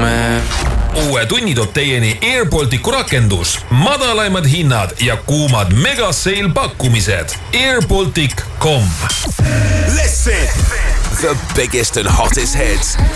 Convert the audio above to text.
man. Uue tunni toob teieni Airbalticu rakendus, madalaimad hinnad ja kuumad megaseil pakkumised. Airbaltic.com. Listen, the biggest and hottest hits